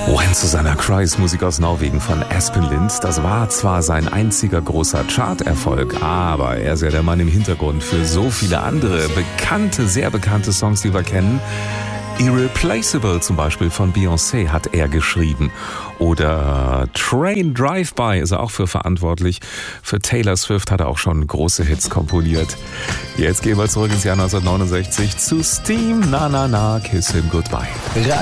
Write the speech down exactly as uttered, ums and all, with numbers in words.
When Susanna Cries, Musik aus Norwegen von Espen Lind. Das war zwar sein einziger großer Chart-Erfolg, aber er ist ja der Mann im Hintergrund für so viele andere bekannte, sehr bekannte Songs, die wir kennen. Irreplaceable zum Beispiel von Beyoncé hat er geschrieben. Oder Train Drive-By ist er auch für verantwortlich. Für Taylor Swift hat er auch schon große Hits komponiert. Jetzt gehen wir zurück ins Jahr neunzehnhundertneunundsechzig zu Steam. Na, na, na, Kiss Him Goodbye.